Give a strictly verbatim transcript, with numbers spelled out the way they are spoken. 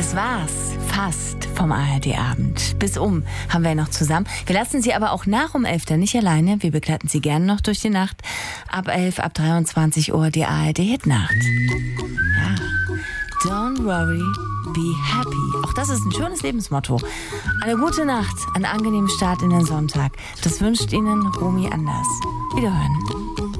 Das war's fast vom A R D-Abend. Bis um haben wir noch zusammen. Wir lassen Sie aber auch nach um elf dann nicht alleine. Wir begleiten Sie gerne noch durch die Nacht. Ab elf, ab dreiundzwanzig Uhr die A R D-Hitnacht. Ja. Don't worry, be happy. Auch das ist ein schönes Lebensmotto. Eine gute Nacht, einen angenehmen Start in den Sonntag. Das wünscht Ihnen Romy Anders. Wiederhören.